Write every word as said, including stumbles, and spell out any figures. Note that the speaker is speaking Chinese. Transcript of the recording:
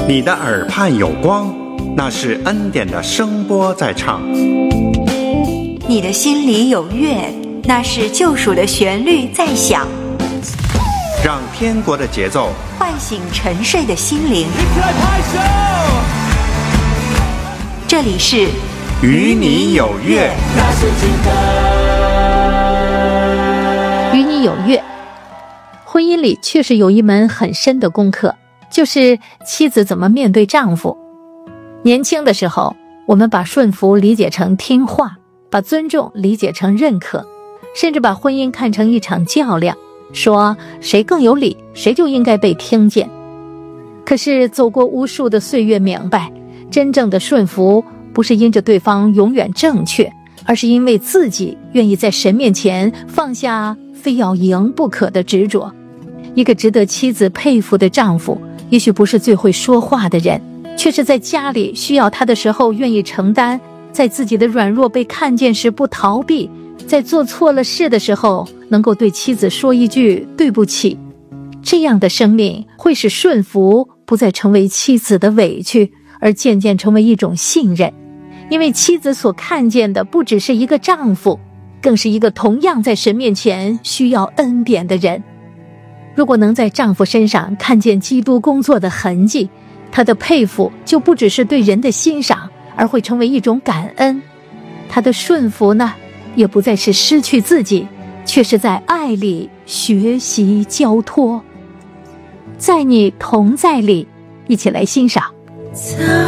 你的耳畔有光，那是恩典的声波在唱。 你的心里有乐，那是救赎的旋律在响。 让天国的节奏唤醒沉睡的心灵。这里是与你有约。 与你有约。婚姻里确实有一门很深的功课，就是妻子怎么面对丈夫。年轻的时候，我们把顺服理解成听话，把尊重理解成认可，甚至把婚姻看成一场较量，说谁更有理，谁就应该被听见。可是走过无数的岁月，明白真正的顺服不是因着对方永远正确，而是因为自己愿意在神面前放下非要赢不可的执着。一个值得妻子佩服的丈夫，也许不是最会说话的人，却是在家里需要他的时候愿意承担，在自己的软弱被看见时不逃避，在做错了事的时候能够对妻子说一句对不起。这样的生命会使顺服不再成为妻子的委屈，而渐渐成为一种信任。因为妻子所看见的不只是一个丈夫，更是一个同样在神面前需要恩典的人。如果能在丈夫身上看见基督工作的痕迹，他的佩服就不只是对人的欣赏，而会成为一种感恩。他的顺服呢，也不再是失去自己，却是在爱里学习交托。在你同在里，一起来欣赏。